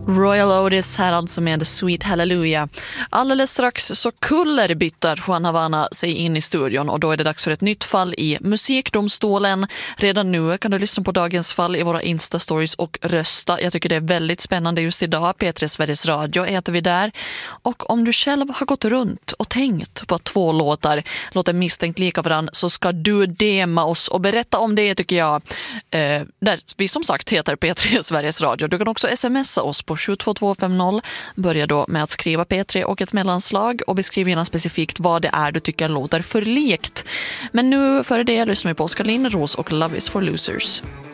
Royal Otis här alltså med Sweet Hallelujah. Alldeles strax så kullerbyttar Juan Havana sig in i studion och då är det dags för ett nytt fall i Musikdomstolen. Redan nu kan du lyssna på dagens fall i våra Insta-stories och rösta. Jag tycker det är väldigt spännande just idag. P3 Sveriges Radio heter vi där. Och om du själv har gått runt och tänkt på att 2 låtar låter misstänkt lika varann så ska du DMa oss och berätta om det tycker jag. Där vi som sagt heter P3 Sveriges Radio. Du kan också smsa oss på 72250. Börja då med att skriva P3 och ett mellanslag och beskriv gärna specifikt vad det är du tycker låter för likt. Men nu före det lyssnar vi på Oskar Linnros och Love is for Losers.